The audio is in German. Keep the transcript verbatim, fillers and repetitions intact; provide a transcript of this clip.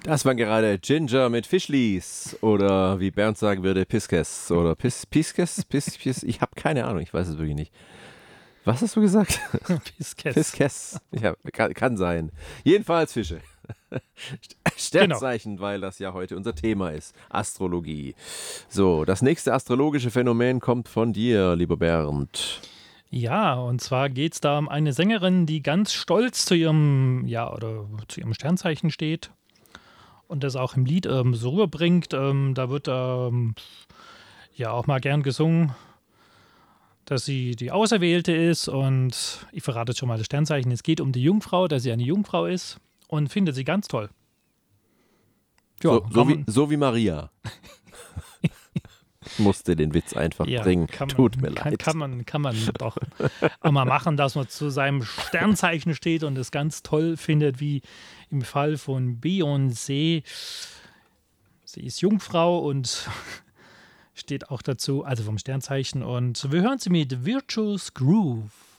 Das waren gerade Ginger mit Fischlis oder wie Bernd sagen würde, Piskes oder Pis, Piskes, Pis, Pis, ich habe keine Ahnung, ich weiß es wirklich nicht. Was hast du gesagt? Piskes. Piskes, ja, kann, kann sein. Jedenfalls Fische. Sternzeichen, genau. Weil das ja heute unser Thema ist, Astrologie. So, das nächste astrologische Phänomen kommt von dir, lieber Bernd. Ja, und zwar geht es da um eine Sängerin, die ganz stolz zu ihrem, ja, oder zu ihrem Sternzeichen steht und das auch im Lied ähm, so rüberbringt. Ähm, da wird ähm, ja auch mal gern gesungen, dass sie die Auserwählte ist, und ich verrate jetzt schon mal das Sternzeichen. Es geht um die Jungfrau, dass sie eine Jungfrau ist und findet sie ganz toll. Ja, so, so, wie, so wie Maria. Musste den Witz einfach ja, bringen. Man, Tut mir kann, leid. Kann man, kann man doch auch mal machen, dass man zu seinem Sternzeichen steht und es ganz toll findet, wie im Fall von Beyoncé. Sie ist Jungfrau und steht auch dazu, also vom Sternzeichen. Und wir hören sie mit Virtuous Groove.